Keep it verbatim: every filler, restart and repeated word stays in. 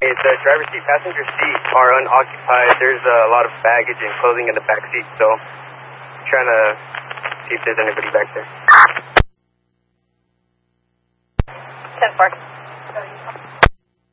It's the driver's seat. Passenger seat are unoccupied. There's a lot of baggage and clothing in the back seat, so I'm trying to see if there's anybody back there. ten four.